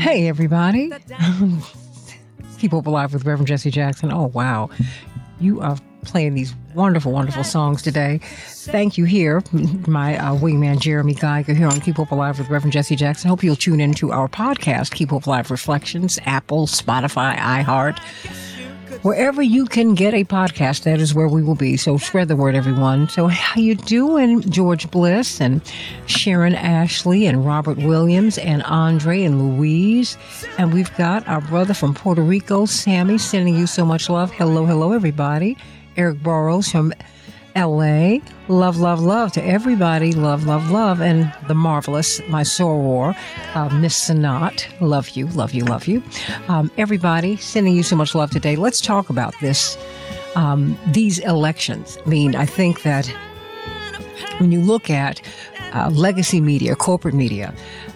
Hey, everybody. Keep Hope Alive with Reverend Jesse Jackson. Oh, wow. You are playing these wonderful, wonderful songs today. Thank you here, my wingman Jeremy Geiger here on Keep Hope Alive with Reverend Jesse Jackson. Hope you'll tune into our podcast, Keep Hope Alive Reflections, Apple, Spotify, iHeart. Wherever you can get a podcast, that is where we will be. So spread the word, everyone. So how you doing, George Bliss and Sharon Ashley and Robert Williams and Andre and Louise? And we've got our brother from Puerto Rico, Sammy, sending you so much love. Hello, hello, everybody. Eric Burrows from L.A. Love, love, love to everybody. Love, love, love. And the marvelous, my soror, Miss Sanat. Love you, love you, love you. Everybody, sending you so much love today. Let's talk about this, these elections. I mean, I think that when you look at legacy media, corporate media,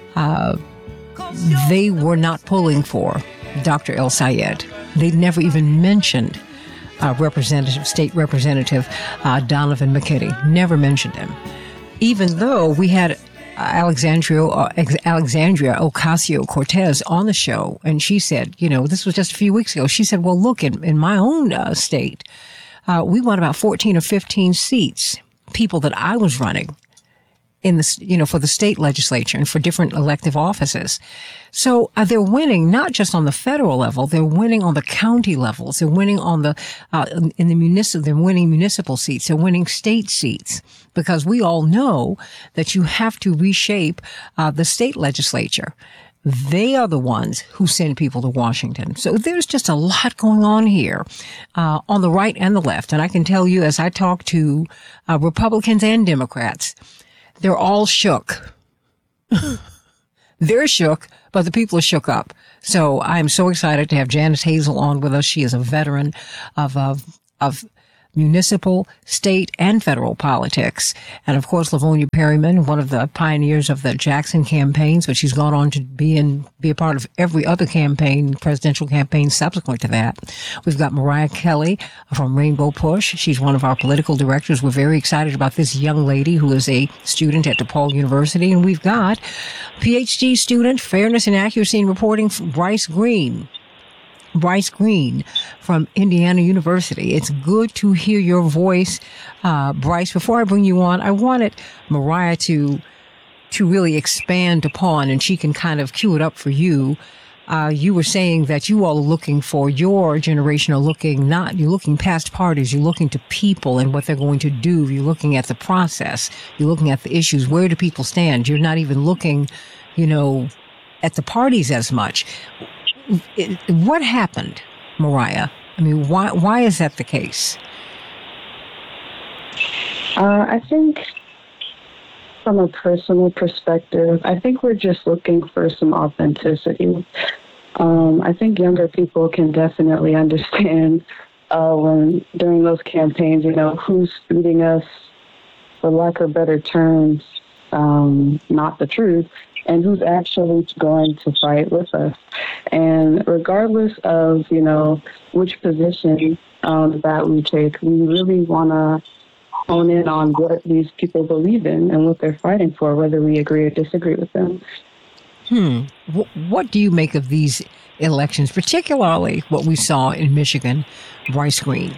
they were not pulling for Dr. El Sayed. They never even mentioned State Representative Donovan McKinney. Never mentioned him. Even though we had Alexandria Ocasio-Cortez on the show, and she said, you know, this was just a few weeks ago, she said, well, look, in my own state, we won about 14 or 15 seats, people that I was running in the, you know, for the state legislature and for different elective offices. So they're winning not just on the federal level, they're winning on the county levels. They're winning on the, they're winning municipal seats. They're winning state seats, because we all know that you have to reshape the state legislature. They are the ones who send people to Washington. So there's just a lot going on here, on the right and the left. And I can tell you, as I talk to Republicans and Democrats, they're all shook. They're shook, but the people are shook up. So I'm so excited to have Janice Hazel on with us. She is a veteran of municipal, state, and federal politics. And of course, Lavonia Perryman, one of the pioneers of the Jackson campaigns, but she's gone on to be a part of every other campaign, presidential campaign subsequent to that. We've got Mariah Kelly from Rainbow Push. She's one of our political directors. We're very excited about this young lady who is a student at DePaul University. And we've got PhD student, Fairness and Accuracy in Reporting, Bryce Green from Indiana University. It's good to hear your voice, Bryce. Before I bring you on, I wanted Mariah to really expand upon, and she can kind of cue it up for you. You were saying that you all are looking for your generation you're looking past parties, you're looking to people and what they're going to do. You're looking at the process. You're looking at the issues. Where do people stand? You're not even looking, you know, at the parties as much. What happened, Mariah? I mean, why is that the case? I think from a personal perspective, I think we're just looking for some authenticity. I think younger people can definitely understand when during those campaigns, you know, who's feeding us, for lack of better terms, not the truth, and who's actually going to fight with us. And regardless of, you know, which position that we take, we really want to hone in on what these people believe in and what they're fighting for, whether we agree or disagree with them. What do you make of these elections, particularly what we saw in Michigan, Bryce Green?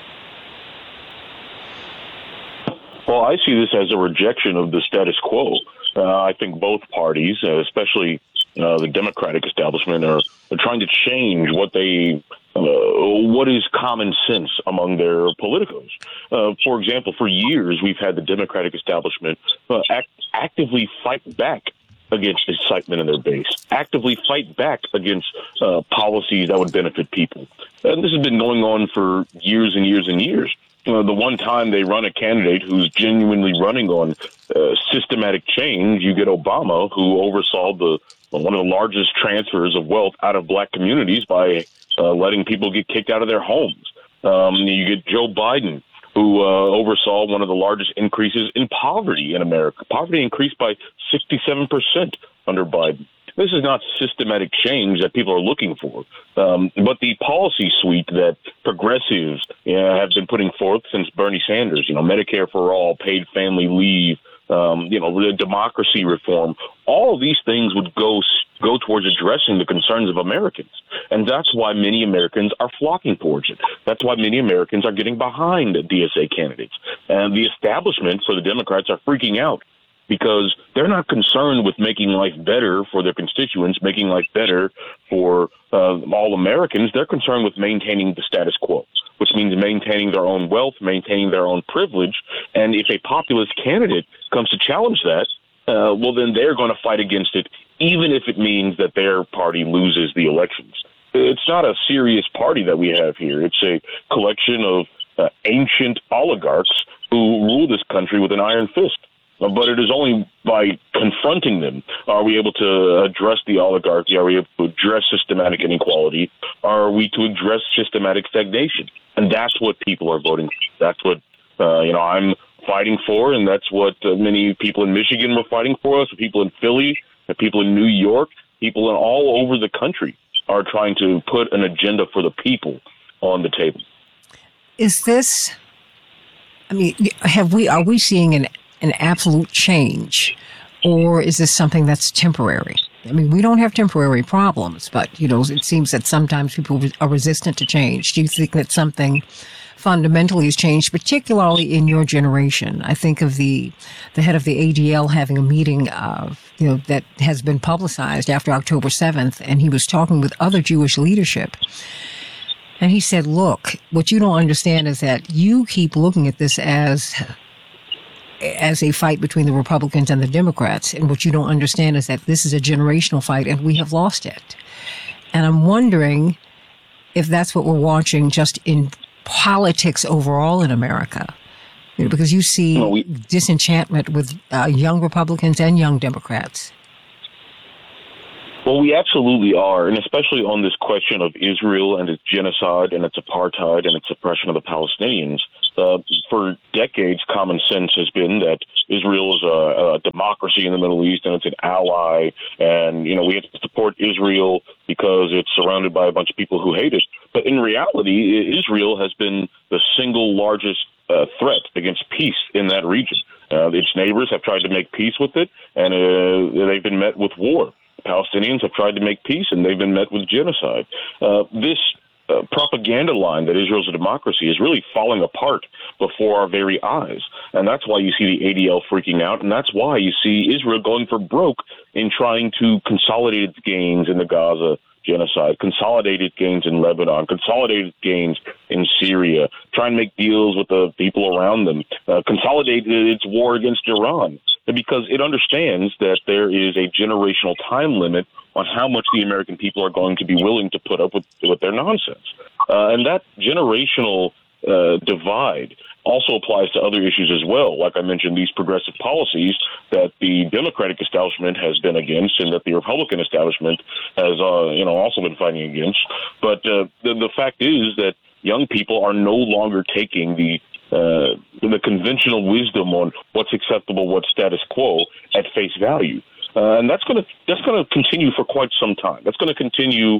Well, I see this as a rejection of the status quo. I think both parties, especially the Democratic establishment, are trying to change what is common sense among their politicos. For example, for years, we've had the Democratic establishment actively fight back against incitement in their base, actively fight back against policies that would benefit people. And this has been going on for years and years and years. The one time they run a candidate who's genuinely running on systematic change, you get Obama, who oversaw one of the largest transfers of wealth out of black communities by letting people get kicked out of their homes. You get Joe Biden, who oversaw one of the largest increases in poverty in America. Poverty increased by 67% under Biden. This is not systematic change that people are looking for, but the policy suite that progressives have been putting forth since Bernie Sanders, Medicare for all, paid family leave, democracy reform, all of these things would go go towards addressing the concerns of Americans. And that's why many Americans are flocking towards it. That's why many Americans are getting behind DSA candidates. And the establishment for the Democrats are freaking out because they're not concerned with making life better for their constituents, making life better for all Americans. They're concerned with maintaining the status quo, which means maintaining their own wealth, maintaining their own privilege. And if a populist candidate comes to challenge that, well, then they're going to fight against it, even if it means that their party loses the elections. It's not a serious party that we have here. It's a collection of ancient oligarchs who rule this country with an iron fist. But it is only by confronting them are we able to address the oligarchy, are we able to address systematic inequality, are we to address systematic stagnation. And that's what people are voting for. That's what I'm fighting for, and that's what many people in Michigan were fighting for us, people in Philly, the people in New York, people in all over the country are trying to put an agenda for the people on the table. Is this, are we seeing an absolute change, or is this something that's temporary? I mean, we don't have temporary problems, but, it seems that sometimes people are resistant to change. Do you think that something fundamentally has changed, particularly in your generation? I think of the head of the ADL having a meeting that has been publicized after October 7th, and he was talking with other Jewish leadership. And he said, look, what you don't understand is that you keep looking at this as a fight between the Republicans and the Democrats. And what you don't understand is that this is a generational fight and we have lost it. And I'm wondering if that's what we're watching just in politics overall in America. Because you see disenchantment with young Republicans and young Democrats. Well, we absolutely are, and especially on this question of Israel and its genocide and its apartheid and its oppression of the Palestinians. For decades, common sense has been that Israel is a democracy in the Middle East and it's an ally, and we have to support Israel because it's surrounded by a bunch of people who hate it. But in reality, Israel has been the single largest threat against peace in that region. Its neighbors have tried to make peace with it, and they've been met with war. Palestinians have tried to make peace, and they've been met with genocide. This propaganda line that Israel's a democracy is really falling apart before our very eyes. And that's why you see the ADL freaking out, and that's why you see Israel going for broke in trying to consolidate its gains in the Gaza genocide, consolidate its gains in Lebanon, consolidate its gains in Syria, try and make deals with the people around them, consolidate its war against Iran, because it understands that there is a generational time limit on how much the American people are going to be willing to put up with their nonsense. And that generational divide also applies to other issues as well. Like I mentioned, these progressive policies that the Democratic establishment has been against and that the Republican establishment has, also been fighting against. But the fact is that young people are no longer taking the conventional wisdom on what's acceptable, what's status quo at face value. And that's going to continue for quite some time. That's going to continue,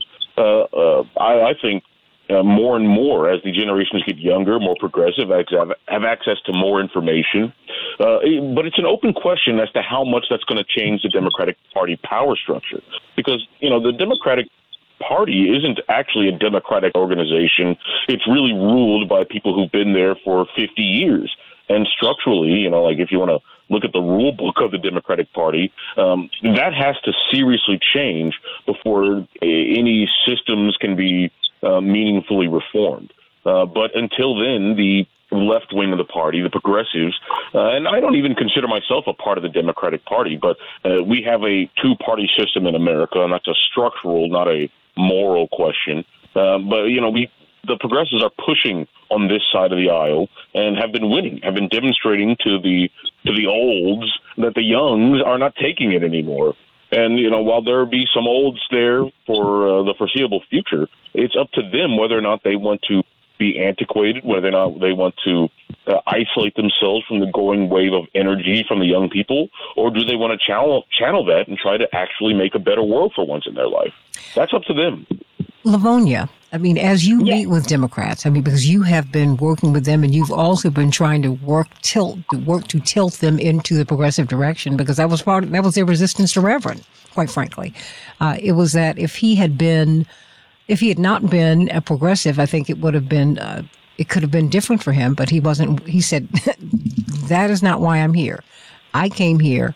I think, more and more as the generations get younger, more progressive, have access to more information. But it's an open question as to how much that's going to change the Democratic Party power structure. Because, the Democratic Party isn't actually a democratic organization. It's really ruled by people who've been there for 50 years. And structurally, if you want to look at the rule book of the Democratic Party, that has to seriously change before any systems can be meaningfully reformed. But until then, the left wing of the party, the progressives, and I don't even consider myself a part of the Democratic Party, but we have a two-party system in America, and that's a structural, not a moral question. But the progressives are pushing on this side of the aisle and have been winning, have been demonstrating to the olds that the youngs are not taking it anymore. And, while there be some olds there for the foreseeable future, it's up to them whether or not they want to be antiquated, whether or not they want to isolate themselves from the growing wave of energy from the young people, or do they want to channel that and try to actually make a better world for once in their life? That's up to them. Livonia, I mean, as you meet with Democrats, I mean, because you have been working with them and you've also been trying to work to tilt them into the progressive direction, because that was their resistance to Reverend, quite frankly. It was that if he had not been a progressive, I think it would have been, it could have been different for him, but he wasn't. He said, that is not why I'm here. I came here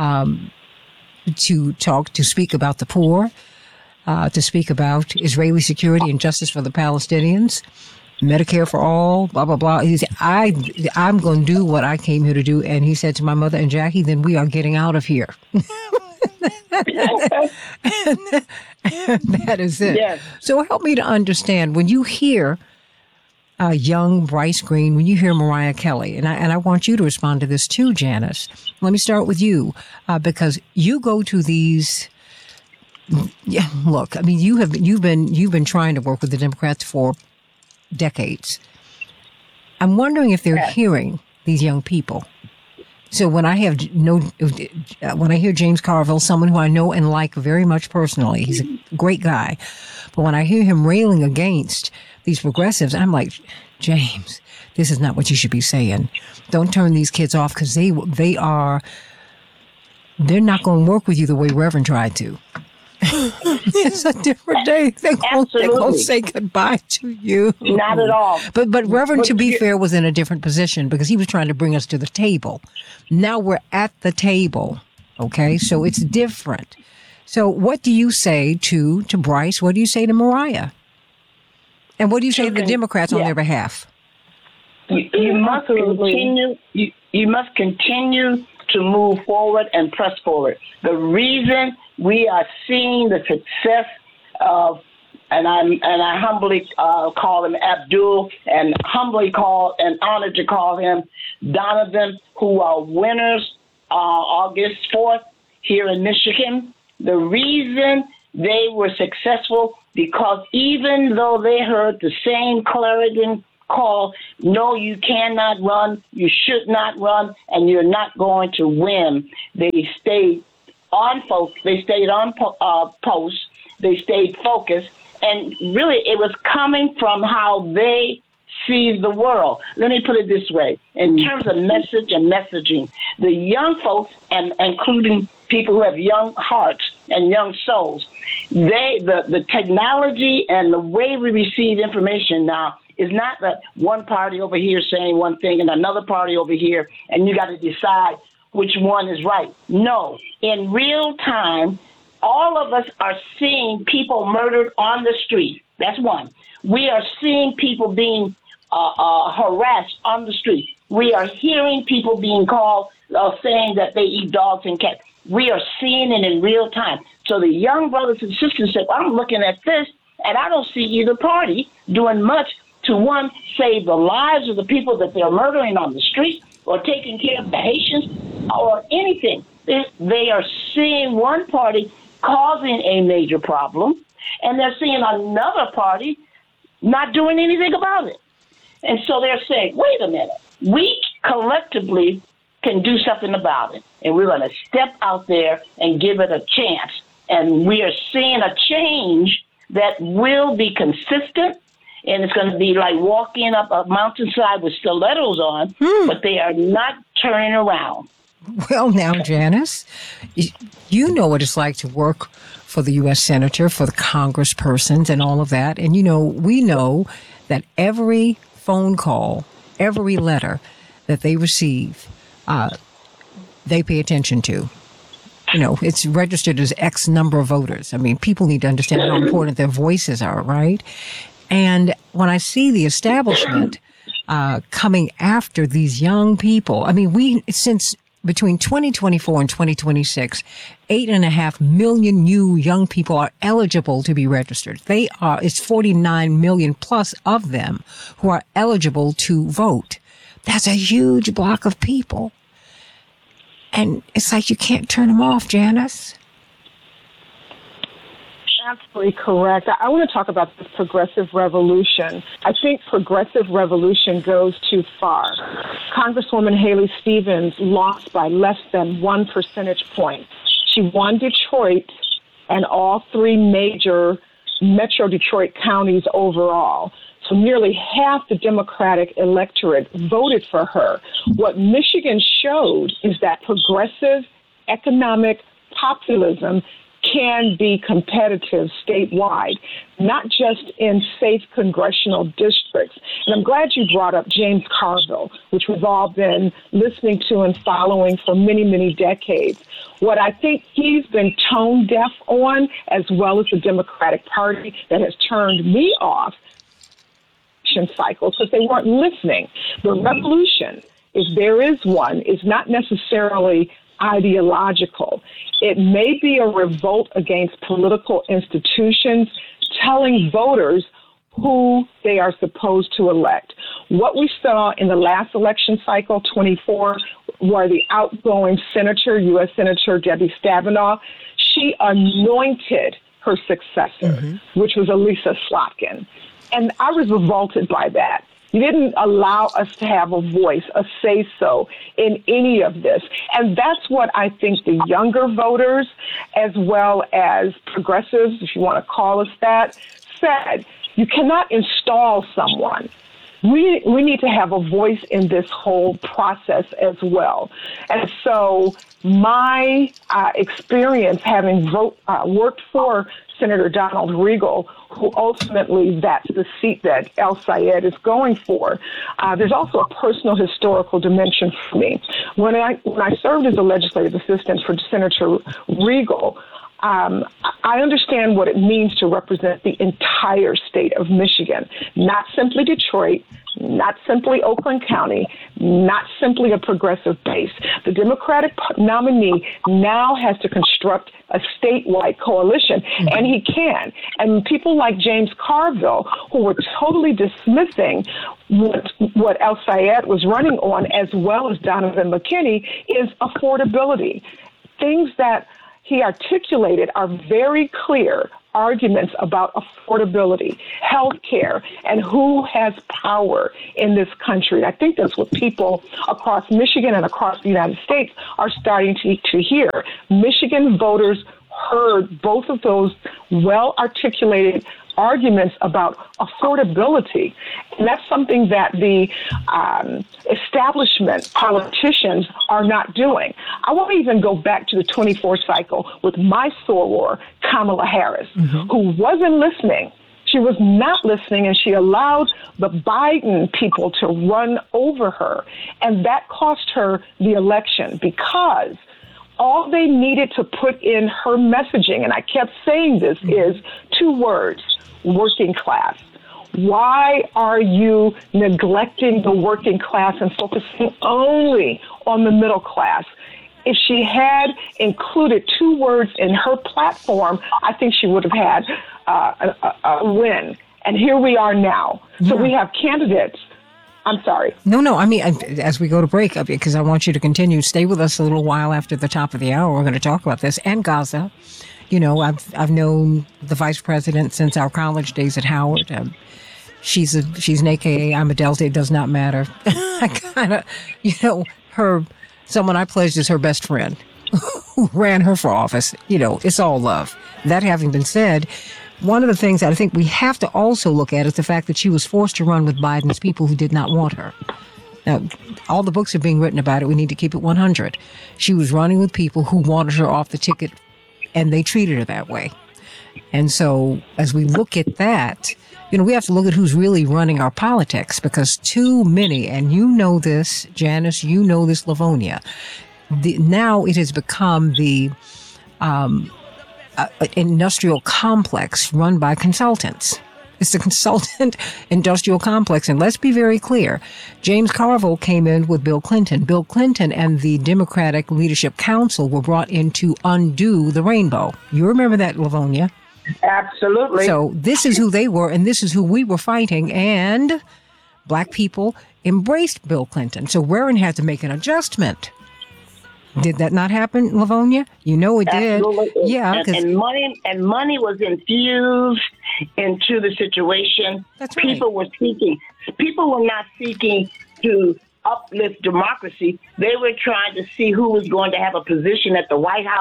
to speak about the poor, to speak about Israeli security and justice for the Palestinians, Medicare for all, blah, blah, blah. He said, I'm going to do what I came here to do. And he said to my mother and Jackie, then we are getting out of here. That is it. Yes. So help me to understand, when you hear young Bryce Green, when you hear Mariah Kelly, and I want you to respond to this too, Janice. Let me start with you, because you go to these. Yeah, look, I mean, you've been trying to work with the Democrats for decades. I'm wondering if they're hearing these young people. So when I hear James Carville, someone who I know and like very much personally, he's a great guy. But when I hear him railing against these progressives, I'm like, James, this is not what you should be saying. Don't turn these kids off, because they're not going to work with you the way Reverend tried to. It's a different day. They're going to say goodbye to you. Not at all. But Reverend, to be fair, was in a different position, because he was trying to bring us to the table. Now we're at the table. Okay, so it's different. So what do you say to Bryce? What do you say to Mariah? And what do you say to the Democrats on their behalf? You must continue. You must continue to move forward and press forward. The reason we are seeing the success of, and I humbly call him Abdul, and humbly call and honored to call him Donovan, who are winners August 4th here in Michigan. The reason they were successful, because even though they heard the same clarion call, no, you cannot run, you should not run, and you're not going to win, they stayed on post, they stayed focused, and really it was coming from how they see the world. Let me put it this way, in terms of message and messaging, the young folks, and including people who have young hearts and young souls, the technology and the way we receive information now is not that one party over here saying one thing and another party over here, and you got to decide which one is right. No, in real time, all of us are seeing people murdered on the street. That's one. We are seeing people being harassed on the street. We are hearing people being called, saying that they eat dogs and cats. We are seeing it in real time. So the young brothers and sisters said, I'm looking at this, and I don't see either party doing much to, one, save the lives of the people that they're murdering on the street, or taking care of the Haitians, or anything. They are seeing one party causing a major problem, and they're seeing another party not doing anything about it. And so they're saying, wait a minute, we collectively can do something about it, and we're going to step out there and give it a chance. And we are seeing a change that will be consistent, and it's going to be like walking up a mountainside with stilettos on, but they are not turning around. Well, now, Janice, you know what it's like to work for the U.S. Senator, for the congresspersons and all of that. And, you know, we know that every phone call, every letter that they receive, they pay attention to. You know, it's registered as X number of voters. I mean, people need to understand how important their voices are, right? And when I see the establishment coming after these young people, I mean, since between 2024 and 2026, 8.5 million new young people are eligible to be registered. It's 49 million plus of them who are eligible to vote. That's a huge block of people. And it's like you can't turn them off, Janice. Absolutely correct. I want to talk about the progressive revolution. I think progressive revolution goes too far. Congresswoman Haley Stevens lost by less than 1 percentage point. She won Detroit and all 3 major Metro Detroit counties overall. So nearly half the Democratic electorate voted for her. What Michigan showed is that progressive economic populism can be competitive statewide, not just in safe congressional districts. And I'm glad you brought up James Carville, which we've all been listening to and following for many, many decades. What I think he's been tone deaf on, as well as the Democratic Party, that has turned me off cycle because they weren't listening. The revolution, if there is one, is not necessarily ideological. It may be a revolt against political institutions, telling voters who they are supposed to elect. What we saw in the last election cycle, 24, where the outgoing senator, U.S. Senator Debbie Stabenow, she anointed her successor, which was Elisa Slotkin. And I was revolted by that. You didn't allow us to have a voice, a say-so in any of this. And that's what I think the younger voters, as well as progressives, if you want to call us that, said. You cannot install someone. We need to have a voice in this whole process as well. And so my experience having worked for Senator Donald Regal, who ultimately that's the seat that El Sayed is going for. There's also a personal historical dimension for me. When I served as a legislative assistant for Senator Regal, I understand what it means to represent the entire state of Michigan, not simply Detroit, not simply Oakland County, not simply a progressive base. The Democratic nominee now has to construct a statewide coalition, and he can. And people like James Carville, who were totally dismissing what El Sayed was running on, as well as Donovan McKinney, is affordability. Things that he articulated are very clear arguments about affordability, health care, and who has power in this country. I think that's what people across Michigan and across the United States are starting to hear. Michigan voters heard both of those well-articulated arguments about affordability. And that's something that the establishment politicians are not doing. I won't even go back to the 24 cycle with my soror, Kamala Harris, who wasn't listening. She was not listening, and she allowed the Biden people to run over her. And that cost her the election because all they needed to put in her messaging, and I kept saying this, is two words: working class. Why are you neglecting the working class and focusing only on the middle class? If she had included two words in her platform, I think she would have had a win. And here we are now. So we have candidates. I'm sorry. No. I mean, as we go to break, because I want you to continue, stay with us a little while after the top of the hour. We're going to talk about this and Gaza. You know, I've known the vice president since our college days at Howard. She's an AKA. I'm a Delta. It does not matter. I kind of, someone I pledged as her best friend who ran her for office. You know, it's all love. That having been said, one of the things that I think we have to also look at is the fact that she was forced to run with Biden's people who did not want her. Now, all the books are being written about it. We need to keep it 100. She was running with people who wanted her off the ticket, and they treated her that way. And so as we look at that, you know, we have to look at who's really running our politics, because too many, and you know this, Janice, you know this, Livonia, now it has become the industrial complex run by consultants. It's the consultant industrial complex. And let's be very clear. James Carville came in with Bill Clinton. Bill Clinton and the Democratic Leadership Council were brought in to undo the rainbow. You remember that, Livonia? Absolutely. So this is who they were, and this is who we were fighting. And black people embraced Bill Clinton. So Warren had to make an adjustment. Did that not happen, Livonia? You know it did. Absolutely. Yeah, and money was infused into the situation. That's right. People were not seeking to uplift democracy. They were trying to see who was going to have a position at the White House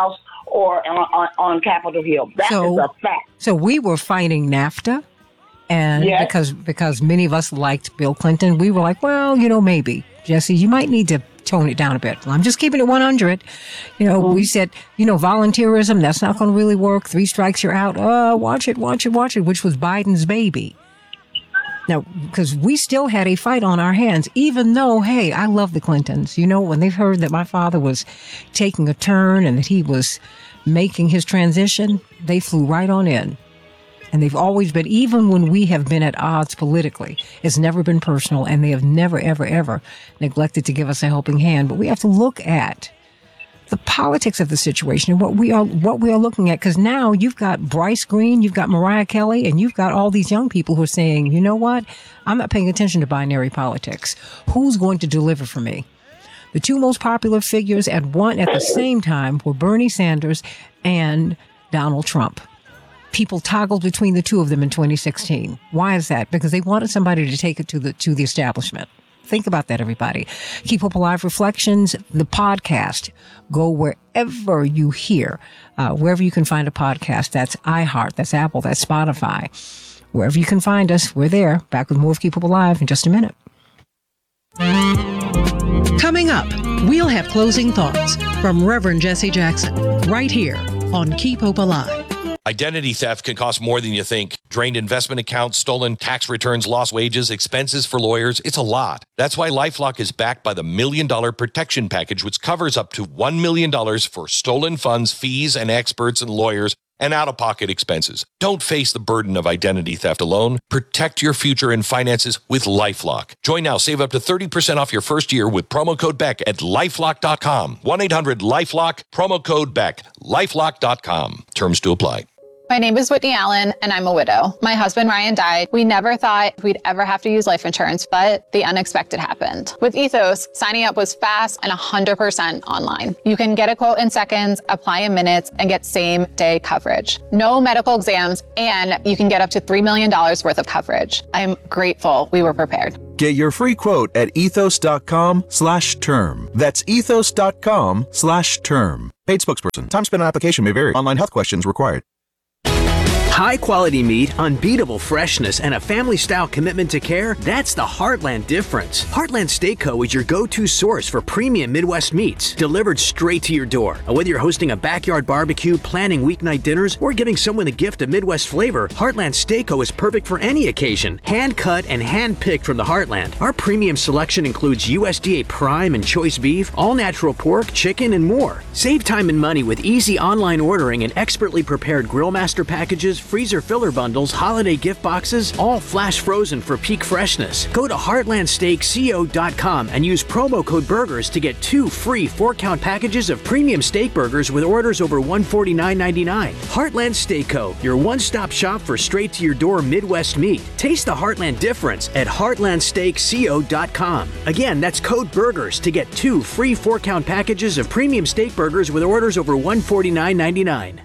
or on Capitol Hill. That is a fact. So we were fighting NAFTA, and Yes. because many of us liked Bill Clinton, we were like, well, maybe, Jesse, you might need to tone it down a bit. I'm just keeping it 100. We said, volunteerism, that's not going to really work. 3 strikes, you're out. Watch it, which was Biden's baby. Now, because we still had a fight on our hands, even though, hey, I love the Clintons. When they heard that my father was taking a turn and that he was making his transition, they flew right on in. And they've always been, even when we have been at odds politically, it's never been personal, and they have never, ever, ever neglected to give us a helping hand. But we have to look at the politics of the situation and what we are looking at. Because now you've got Bryce Green, you've got Mariah Kelly, and you've got all these young people who are saying, you know what? I'm not paying attention to binary politics. Who's going to deliver for me? The 2 most popular figures at the same time were Bernie Sanders and Donald Trump. People toggled between the 2 of them in 2016. Why is that? Because they wanted somebody to take it to the establishment. Think about that, everybody. Keep Hope Alive Reflections, the podcast. Go wherever you hear, wherever you can find a podcast. That's iHeart, that's Apple, that's Spotify. Wherever you can find us, we're there. Back with more of Keep Hope Alive in just a minute. Coming up, we'll have closing thoughts from Reverend Jesse Jackson right here on Keep Hope Alive. Identity theft can cost more than you think. Drained investment accounts, stolen tax returns, lost wages, expenses for lawyers. It's a lot. That's why LifeLock is backed by the $1 Million Protection Package, which covers up to $1 million for stolen funds, fees, and experts and lawyers, and out-of-pocket expenses. Don't face the burden of identity theft alone. Protect your future and finances with LifeLock. Join now. Save up to 30% off your first year with promo code BECK at LifeLock.com. 1-800-LifeLock, promo code BECK, LifeLock.com. Terms to apply. My name is Whitney Allen, and I'm a widow. My husband, Ryan, died. We never thought we'd ever have to use life insurance, but the unexpected happened. With Ethos, signing up was fast and 100% online. You can get a quote in seconds, apply in minutes, and get same-day coverage. No medical exams, and you can get up to $3 million worth of coverage. I'm grateful we were prepared. Get your free quote at ethos.com/term. That's ethos.com/term. Paid spokesperson. Time spent on application may vary. Online health questions required. High-quality meat, unbeatable freshness, and a family-style commitment to care, that's the Heartland difference. Heartland Steak Co. is your go-to source for premium Midwest meats, delivered straight to your door. And whether you're hosting a backyard barbecue, planning weeknight dinners, or giving someone a gift of Midwest flavor, Heartland Steak Co. is perfect for any occasion. Hand-cut and hand-picked from the Heartland. Our premium selection includes USDA prime and choice beef, all-natural pork, chicken, and more. Save time and money with easy online ordering and expertly prepared Grill Master packages, freezer filler bundles, holiday gift boxes, all flash frozen for peak freshness. Go to heartlandsteakco.com and use promo code BURGERS to get 2 free 4-count packages of premium steak burgers with orders over $149.99. Heartland Steak Co., your one-stop shop for straight-to-your-door Midwest meat. Taste the Heartland difference at heartlandsteakco.com. Again, that's code BURGERS to get 2 free 4-count packages of premium steak burgers with orders over $149.99.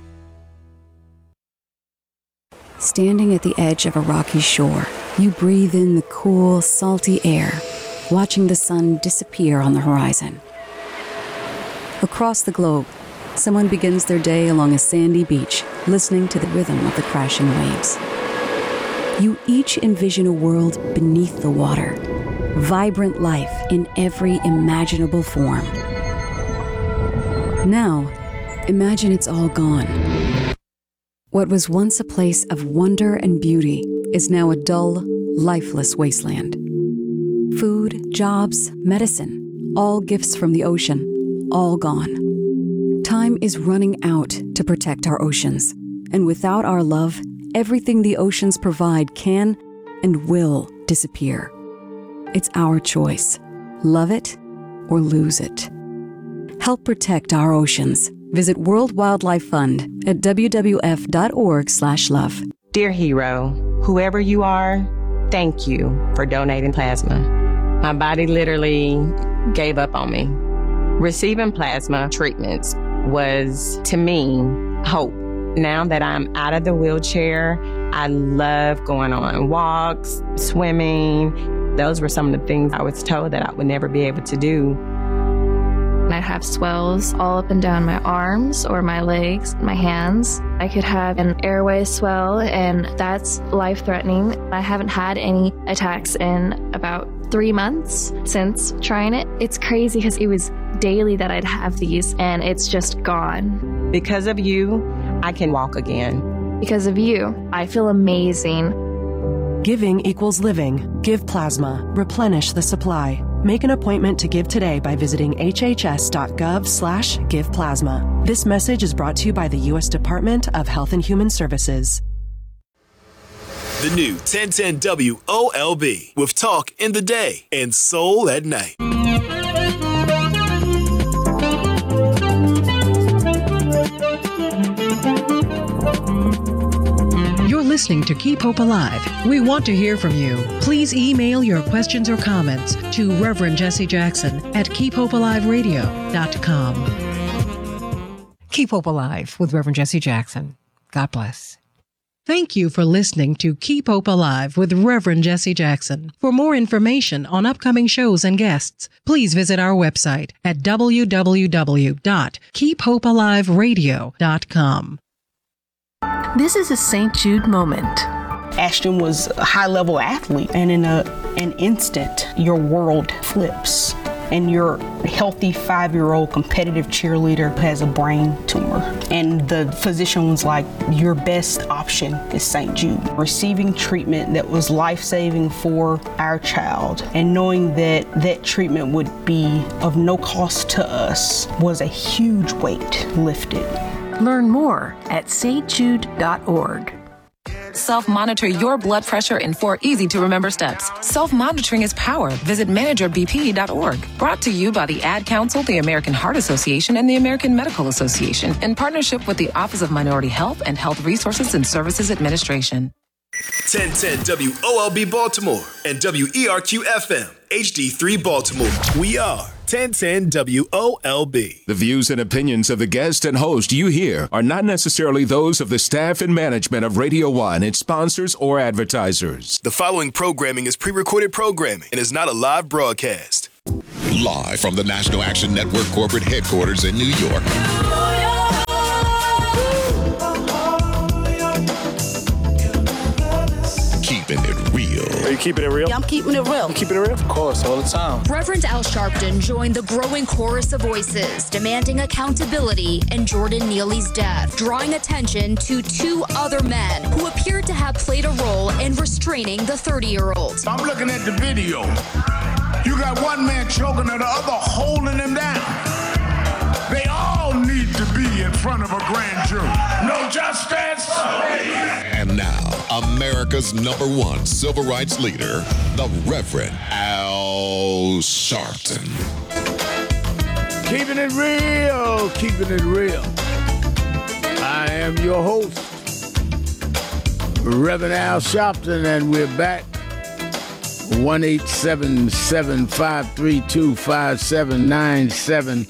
Standing at the edge of a rocky shore, you breathe in the cool, salty air, watching the sun disappear on the horizon. Across the globe, someone begins their day along a sandy beach, listening to the rhythm of the crashing waves. You each envision a world beneath the water, vibrant life in every imaginable form. Now, imagine it's all gone. What was once a place of wonder and beauty is now a dull, lifeless wasteland. Food, jobs, medicine, all gifts from the ocean, all gone. Time is running out to protect our oceans, and without our love, everything the oceans provide can and will disappear. It's our choice. Love it or lose it. Help protect our oceans. Visit World Wildlife Fund at wwf.org/love. Dear hero, whoever you are, thank you for donating plasma. My body literally gave up on me. Receiving plasma treatments was, to me, hope. Now that I'm out of the wheelchair, I love going on walks, swimming. Those were some of the things I was told that I would never be able to do. I'd have swells all up and down my arms or my legs, my hands. I could have an airway swell, and that's life-threatening. I haven't had any attacks in about 3 months since trying it. It's crazy because it was daily that I'd have these, and it's just gone. Because of you, I can walk again. Because of you, I feel amazing. Giving equals living. Give plasma. Replenish the supply. Make an appointment to give today by visiting hhs.gov/giveplasma. This message is brought to you by the U.S. Department of Health and Human Services. The new 1010 WOLB with talk in the day and soul at night. You're listening to Keep Hope Alive. We want to hear from you. Please email your questions or comments to Reverend Jesse Jackson at keephopealiveradio.com. Keep Hope Alive with Reverend Jesse Jackson. God bless. Thank you for listening to Keep Hope Alive with Reverend Jesse Jackson. For more information on upcoming shows and guests, please visit our website at www.keephopealiveradio.com. This is a St. Jude moment. Ashton was a high-level athlete, and in an instant, your world flips. And your healthy 5-year-old competitive cheerleader has a brain tumor. And the physician was like, your best option is St. Jude. Receiving treatment that was life-saving for our child and knowing that that treatment would be of no cost to us was a huge weight lifted. Learn more at stjude.org. Self-monitor your blood pressure in 4 easy-to-remember steps. Self-monitoring is power. Visit managerbp.org. Brought to you by the Ad Council, the American Heart Association, and the American Medical Association in partnership with the Office of Minority Health and Health Resources and Services Administration. 1010 WOLB Baltimore and WERQ-FM HD3 Baltimore. We are 1010 WOLB. The views and opinions of the guest and host you hear are not necessarily those of the staff and management of Radio 1, its sponsors, or advertisers. The following programming is pre-recorded programming and is not a live broadcast. Live from the National Action Network corporate headquarters in New York. Keeping it real. Are you keeping it real? Yeah, I'm keeping it real. You keeping it real? Of course, all the time. Reverend Al Sharpton joined the growing chorus of voices demanding accountability in Jordan Neely's death, drawing attention to 2 other men who appeared to have played a role in restraining the 30-year-old. I'm looking at the video. You got one man choking and the other holding him down. They all need to be in front of a grand jury. No justice. And now, America's #1 civil rights leader, the Reverend Al Sharpton. Keeping it real, keeping it real. I am your host, Reverend Al Sharpton, and we're back. 1-877-532-5797.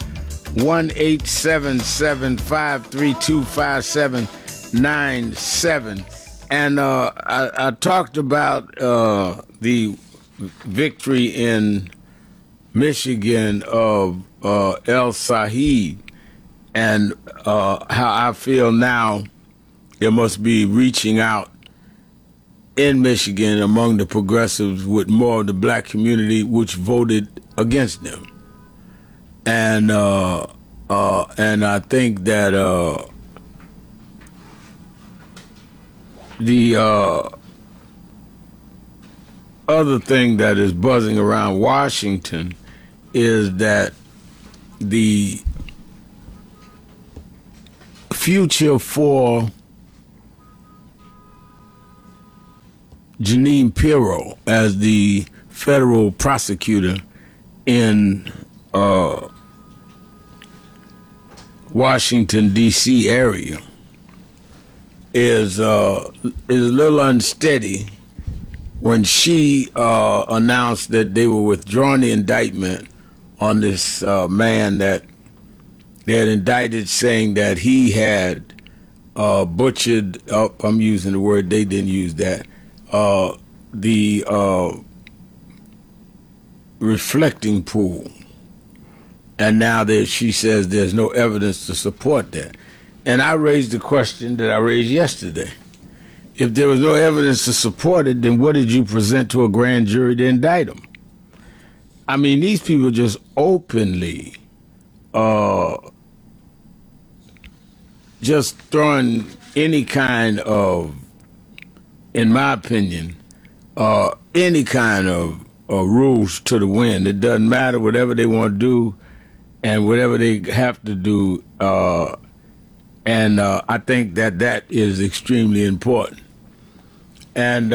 1-877-532-5797. And I talked about the victory in Michigan of El Said and how I feel now it must be reaching out in Michigan among the progressives with more of the black community which voted against them. And I think that the other thing that is buzzing around Washington is that the future for Jeanine Pirro as the federal prosecutor in Washington, D.C. area is a little unsteady when she announced that they were withdrawing the indictment on this man that they had indicted, saying that he had butchered, I'm using the word, they didn't use that, the reflecting pool And now she says there's no evidence to support that. And I raised the question that I raised yesterday. If there was no evidence to support it, then what did you present to a grand jury to indict them? I mean, these people just openly just throwing any kind of, in my opinion, any kind of rules to the wind. It doesn't matter whatever they want to do and whatever they have to do. And I think that is extremely important. And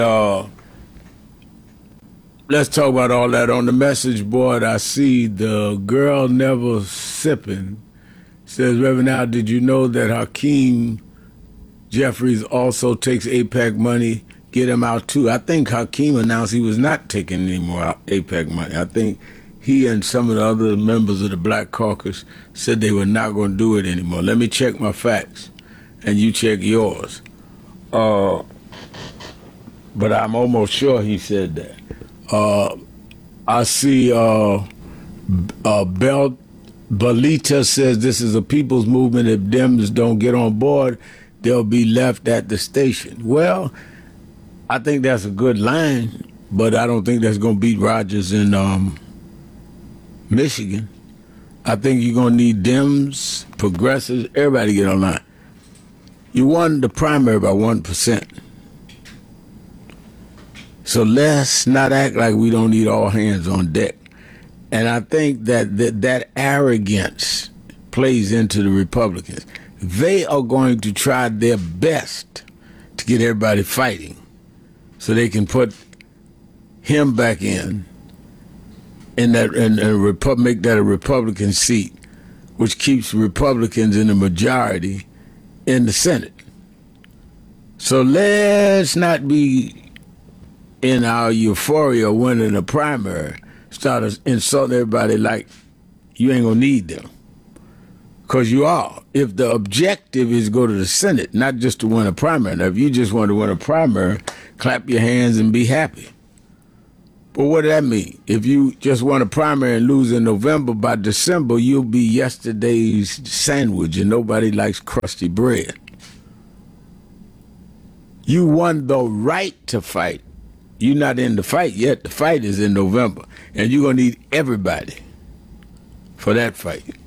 let's talk about all that. On the message board, I see the girl never sipping says, Reverend Al, did you know that Hakeem Jeffries also takes AIPAC money? Get him out too. I think Hakeem announced he was not taking any more AIPAC money. I think he and some of the other members of the Black Caucus said they were not going to do it anymore. Let me check my facts, and you check yours. But I'm almost sure he said that. I see Belita says this is a people's movement. If Dems don't get on board, they'll be left at the station. Well, I think that's a good line, but I don't think that's going to beat Rogers in Michigan. I think you're going to need Dems, progressives, everybody to get online. You won the primary by 1%. So let's not act like we don't need all hands on deck. And I think that arrogance plays into the Republicans. They are going to try their best to get everybody fighting so they can put him back in that and make that a Republican seat, which keeps Republicans in the majority in the Senate. So let's not be in our euphoria winning a primary, start insulting everybody like you ain't gonna need them. Because you are. If the objective is go to the Senate, not just to win a primary. Now, if you just want to win a primary, clap your hands and be happy. But what does that mean? If you just won a primary and lose in November, by December, you'll be yesterday's sandwich and nobody likes crusty bread. You won the right to fight. You're not in the fight yet. The fight is in November. And you're going to need everybody for that fight.